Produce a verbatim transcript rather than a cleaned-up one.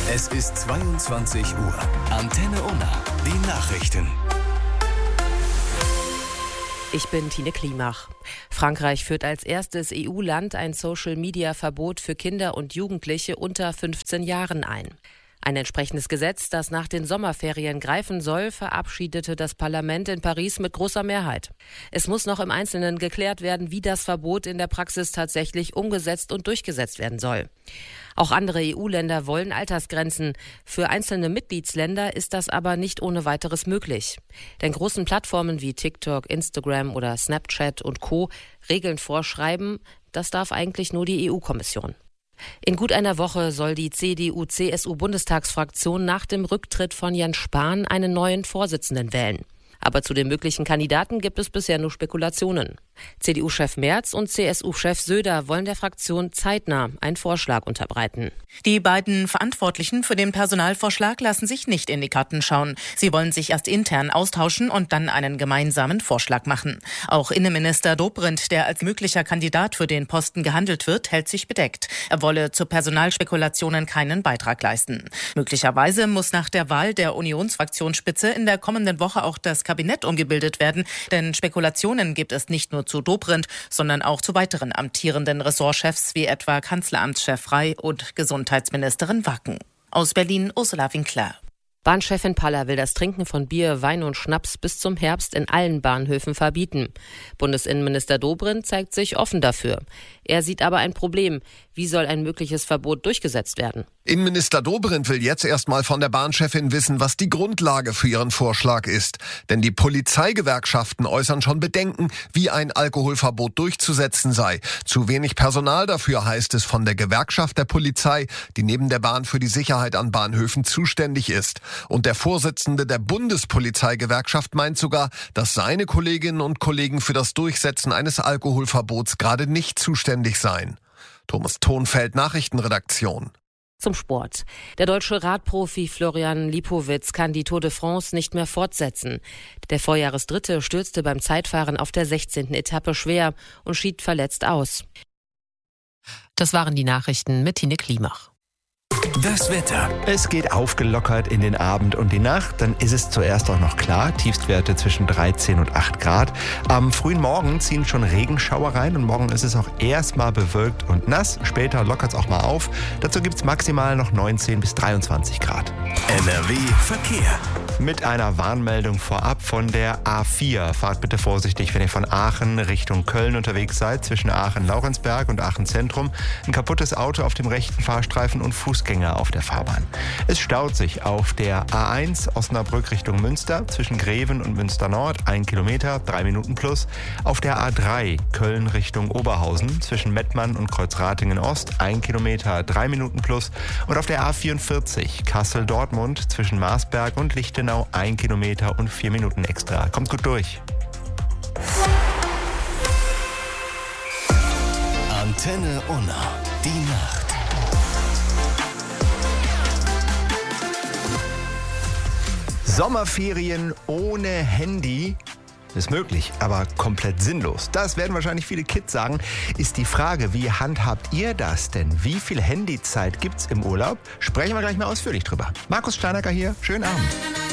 Es ist zweiundzwanzig Uhr. Antenne Unna, die Nachrichten. Ich bin Tine Klimach. Frankreich führt als erstes E U-Land ein Social-Media-Verbot für Kinder und Jugendliche unter fünfzehn Jahren ein. Ein entsprechendes Gesetz, das nach den Sommerferien greifen soll, verabschiedete das Parlament in Paris mit großer Mehrheit. Es muss noch im Einzelnen geklärt werden, wie das Verbot in der Praxis tatsächlich umgesetzt und durchgesetzt werden soll. Auch andere E U-Länder wollen Altersgrenzen. Für einzelne Mitgliedsländer ist das aber nicht ohne weiteres möglich. Denn großen Plattformen wie TikTok, Instagram oder Snapchat und Co. Regeln vorschreiben, das darf eigentlich nur die E U-Kommission. In gut einer Woche soll die C D U-C S U-Bundestagsfraktion nach dem Rücktritt von Jens Spahn einen neuen Vorsitzenden wählen. Aber zu den möglichen Kandidaten gibt es bisher nur Spekulationen. C D U-Chef Merz und C S U-Chef Söder wollen der Fraktion zeitnah einen Vorschlag unterbreiten. Die beiden Verantwortlichen für den Personalvorschlag lassen sich nicht in die Karten schauen. Sie wollen sich erst intern austauschen und dann einen gemeinsamen Vorschlag machen. Auch Innenminister Dobrindt, der als möglicher Kandidat für den Posten gehandelt wird, hält sich bedeckt. Er wolle zu Personalspekulationen keinen Beitrag leisten. Möglicherweise muss nach der Wahl der Unionsfraktionsspitze in der kommenden Woche auch das Kabinett umgebildet werden, denn Spekulationen gibt es nicht nur zu Dobrindt, sondern auch zu weiteren amtierenden Ressortchefs wie etwa Kanzleramtschef Rey und Gesundheitsministerin Wacken. Aus Berlin Ursula Winkler. Bahnchefin Paller will das Trinken von Bier, Wein und Schnaps bis zum Herbst in allen Bahnhöfen verbieten. Bundesinnenminister Dobrindt zeigt sich offen dafür. Er sieht aber ein Problem. Wie soll ein mögliches Verbot durchgesetzt werden? Innenminister Dobrindt will jetzt erstmal von der Bahnchefin wissen, was die Grundlage für ihren Vorschlag ist. Denn die Polizeigewerkschaften äußern schon Bedenken, wie ein Alkoholverbot durchzusetzen sei. Zu wenig Personal dafür, heißt es von der Gewerkschaft der Polizei, die neben der Bahn für die Sicherheit an Bahnhöfen zuständig ist. Und der Vorsitzende der Bundespolizeigewerkschaft meint sogar, dass seine Kolleginnen und Kollegen für das Durchsetzen eines Alkoholverbots gerade nicht zuständig seien. Thomas Thonfeld, Nachrichtenredaktion. Zum Sport. Der deutsche Radprofi Florian Lipowitz kann die Tour de France nicht mehr fortsetzen. Der Vorjahresdritte stürzte beim Zeitfahren auf der sechzehnten Etappe schwer und schied verletzt aus. Das waren die Nachrichten mit Tine Klimach. Das Wetter. Es geht aufgelockert in den Abend und die Nacht. Dann ist es zuerst auch noch klar. Tiefstwerte zwischen dreizehn und acht Grad. Am frühen Morgen ziehen schon Regenschauer rein und morgen ist es auch erstmal bewölkt und nass. Später lockert es auch mal auf. Dazu gibt es maximal noch neunzehn bis dreiundzwanzig Grad. N R W Verkehr. Mit einer Warnmeldung vorab von der A vier. Fahrt bitte vorsichtig, wenn ihr von Aachen Richtung Köln unterwegs seid. Zwischen Aachen-Laurenzberg und Aachen-Zentrum. Ein kaputtes Auto auf dem rechten Fahrstreifen und Fußgänger auf der Fahrbahn. Es staut sich auf der A eins Osnabrück Richtung Münster zwischen Greven und Münster Nord, ein Kilometer, drei Minuten plus. Auf der A drei Köln Richtung Oberhausen zwischen Mettmann und Kreuzratingen Ost, ein Kilometer, drei Minuten plus. Und auf der A vierundvierzig Kassel-Dortmund zwischen Marsberg und Lichtenau, ein Kilometer und vier Minuten extra. Kommt gut durch. Antenne Unna, die Nacht. Sommerferien ohne Handy ist möglich, aber komplett sinnlos. Das werden wahrscheinlich viele Kids sagen. Ist die Frage, wie handhabt ihr das denn? Wie viel Handyzeit gibt's im Urlaub? Sprechen wir gleich mal ausführlich drüber. Markus Steinacker hier, schönen Abend.